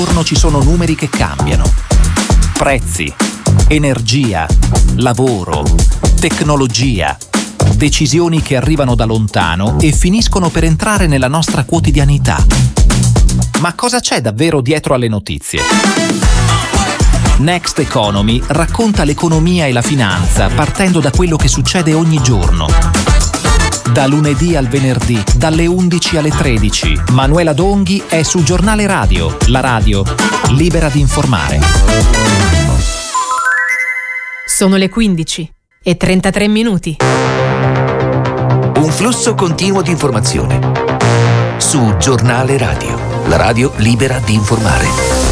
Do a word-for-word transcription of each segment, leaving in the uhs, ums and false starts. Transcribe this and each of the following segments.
Ci sono numeri che cambiano. Prezzi, energia, lavoro, tecnologia, decisioni che arrivano da lontano e finiscono per entrare nella nostra quotidianità. Ma cosa c'è davvero dietro alle notizie? Next Economy racconta l'economia e la finanza partendo da quello che succede ogni giorno. Da lunedì al venerdì, dalle undici alle tredici, Manuela Donghi è su Giornale Radio, la radio libera di informare. Sono le quindici e trentatré minuti. Un flusso continuo di informazione. Su Giornale Radio, la radio libera di informare.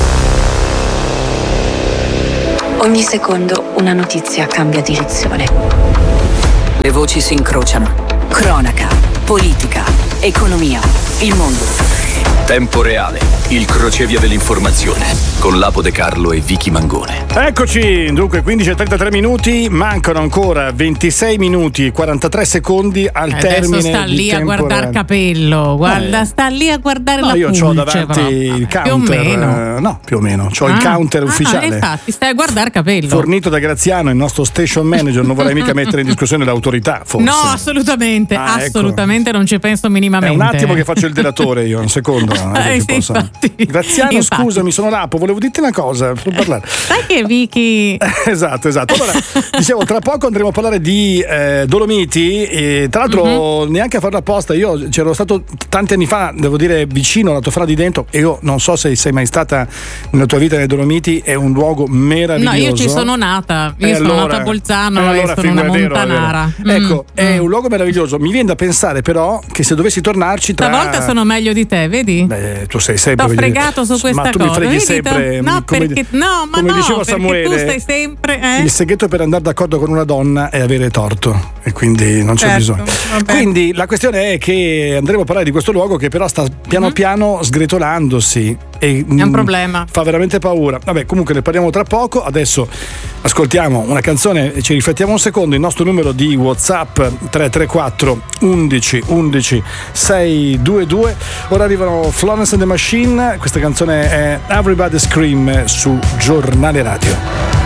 Ogni secondo una notizia cambia direzione. Le voci si incrociano. Cronaca, politica, economia, il mondo. Tempo reale, il crocevia dell'informazione, con Lapo De Carlo e Vicky Mangone. Eccoci, dunque quindici e trentatré minuti, mancano ancora ventisei minuti e quarantatré secondi al Adesso termine sta di lì a guardare reale. Capello, guarda, Eh. sta lì a guardare No, la io pulce. ho davanti proprio. il counter. Più o meno. eh, No, più o meno. C'ho Ah. il counter Ah, ufficiale. infatti, stai a guardare Capello. Fornito da Graziano, il nostro station manager. Non vorrei mica mettere in discussione l'autorità, forse. No, assolutamente, Ah, ecco. assolutamente non ci penso È minimamente. un attimo che faccio il delatore io, un secondo. non è che Eh, ci sì, possa- infatti. Graziano, Infatti. scusami, sono Lapo, volevo dirti una cosa, per parlare. Sai che Vicky Esatto, esatto. Allora, dicevo, tra poco andremo a parlare di eh, Dolomiti. E, tra l'altro, Mhm. neanche a farla apposta. Io c'ero stato tanti anni fa, devo dire, vicino alla Tofana di Dentro. E io non so se sei mai stata nella tua vita nei Dolomiti. È un luogo meraviglioso. No, io ci sono nata, io E sono allora- nata a Bolzano e e allora, sono figo, una è vero, è vero. montanara. Ecco, Mm, è mm. un luogo meraviglioso. Mi viene da pensare, però, che se dovessi tornarci tra. Stavolta sono meglio di te, vedi? Beh, tu sei sempre. T'ho voglio dire- fregato su questa ma tu mi cosa, freghi vedi? sempre. No, come, perché no, ma come no, diceva perché Samuele, tu stai sempre eh? il segreto per andare d'accordo con una donna è avere torto, e quindi non c'è Certo, bisogno. vabbè. Quindi la questione è che andremo a parlare di questo luogo che però sta piano Mhm. piano sgretolandosi. E, È un mm, problema. Fa veramente paura. Vabbè, comunque ne parliamo tra poco. Adesso ascoltiamo una canzone e ci riflettiamo un secondo. Il nostro numero di WhatsApp tre tre quattro undici undici seicentoventidue. Ora arrivano Florence and the Machine. Questa canzone è Everybody Scream su Giornale Radio.